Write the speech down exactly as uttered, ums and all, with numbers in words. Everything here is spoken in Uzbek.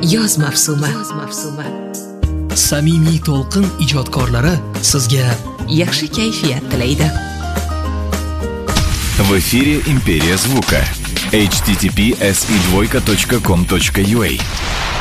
yoz mavsumi. Samimiy to'lqin ijodkorlari sizga yaxshi kayfiyat tilaydi. В эфире Империя звука. эйч ти ти пи эс и двойка точка ком точка ю а